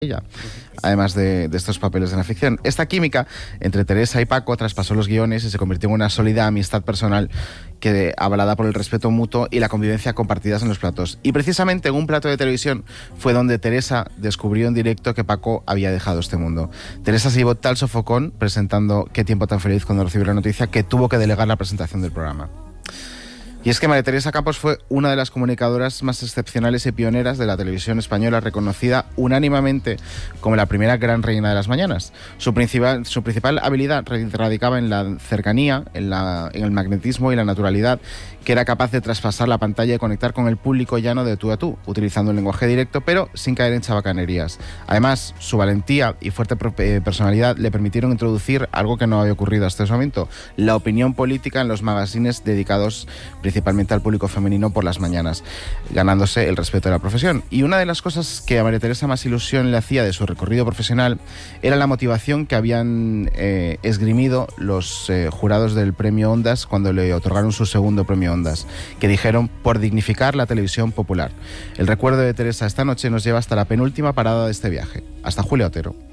ella, además de estos papeles en la ficción. Esta química entre Teresa y Paco traspasó los guiones y se convirtió en una sólida amistad personal que avalada por el respeto mutuo y la convivencia compartidas en los platos. Y precisamente en un plato de televisión fue donde Teresa descubrió en directo que Paco había dejado este mundo. Teresa se llevó tal sofocón presentando Qué tiempo tan feliz cuando recibió la noticia que tuvo que delegar la presentación del programa. Y es que María Teresa Campos fue una de las comunicadoras más excepcionales y pioneras de la televisión española, reconocida unánimemente como la primera gran reina de las mañanas. Su principal habilidad radicaba en la cercanía, en el magnetismo y la naturalidad, que era capaz de traspasar la pantalla y conectar con el público llano de tú a tú, utilizando un lenguaje directo, pero sin caer en chabacanerías. Además, su valentía y fuerte personalidad le permitieron introducir algo que no había ocurrido hasta ese momento: la opinión política en los magazines dedicados principalmente al público femenino por las mañanas, ganándose el respeto de la profesión. Y una de las cosas que a María Teresa más ilusión le hacía de su recorrido profesional era la motivación que habían esgrimido los jurados del Premio Ondas cuando le otorgaron su segundo Premio Ondas, que dijeron: por dignificar la televisión popular. El recuerdo de Teresa esta noche nos lleva hasta la penúltima parada de este viaje, hasta Julia Otero.